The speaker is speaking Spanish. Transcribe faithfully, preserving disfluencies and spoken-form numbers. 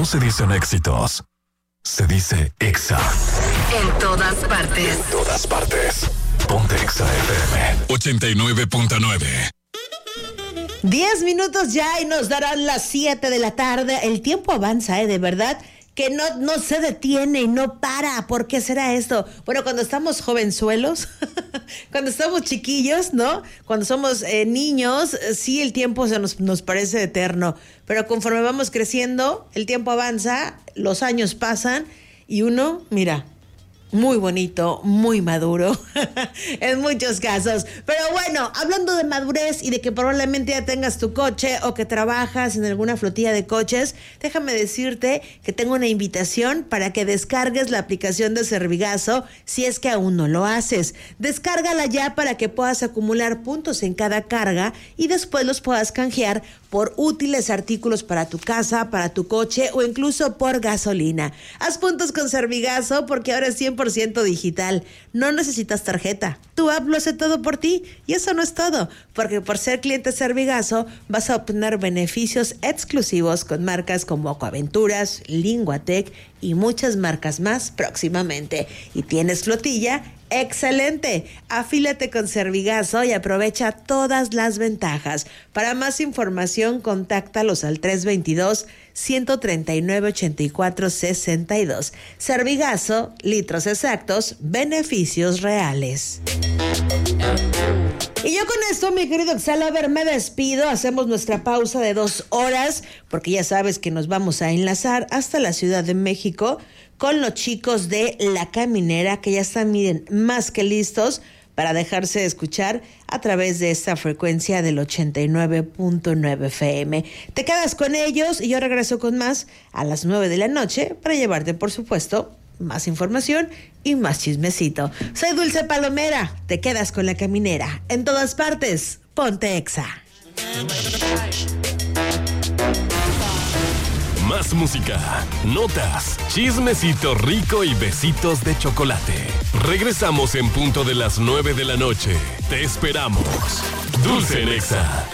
no se dicen éxitos, se dice Exa. En todas partes. En todas partes. Ponte Exa F M ochenta y nueve punto nueve. Diez minutos ya y nos darán las siete de la tarde. El tiempo avanza, ¿eh? De verdad que no, no se detiene y no para. ¿Por qué será esto? Bueno, cuando estamos jovenzuelos, cuando estamos chiquillos, ¿no? Cuando somos eh, niños, sí, el tiempo se nos, nos parece eterno. Pero conforme vamos creciendo, el tiempo avanza, los años pasan y uno, mira, muy bonito, muy maduro, en muchos casos. Pero bueno, hablando de madurez y de que probablemente ya tengas tu coche o que trabajas en alguna flotilla de coches, déjame decirte que tengo una invitación para que descargues la aplicación de Servigaso si es que aún no lo haces. Descárgala ya para que puedas acumular puntos en cada carga y después los puedas canjear por útiles artículos para tu casa, para tu coche o incluso por gasolina. Haz puntos con Servigaso porque ahora es cien por ciento digital. No necesitas tarjeta. Tu app lo hace todo por ti. Y eso no es todo, porque por ser cliente Servigaso vas a obtener beneficios exclusivos con marcas como Ecoaventuras, Linguatec y muchas marcas más próximamente. ¿Y tienes flotilla? ¡Excelente! Afílate con Servigaso y aprovecha todas las ventajas. Para más información, contáctalos al tres dos dos, uno tres nueve, ocho cuatro seis dos. Servigaso, litros exactos, beneficios reales. Y yo con esto, mi querido Exalover, me despido. Hacemos nuestra pausa de dos horas, porque ya sabes que nos vamos a enlazar hasta la Ciudad de México con los chicos de La Caminera, que ya están, miren, más que listos para dejarse escuchar a través de esta frecuencia del ochenta y nueve punto nueve F M. Te quedas con ellos y yo regreso con más a las nueve de la noche para llevarte, por supuesto, más información y más chismecito. Soy Dulce Palomera, te quedas con La Caminera. En todas partes, ponte Exa. Más música, notas, chismecito rico y besitos de chocolate. Regresamos en punto de las nueve de la noche. Te esperamos. Dulce en Exa.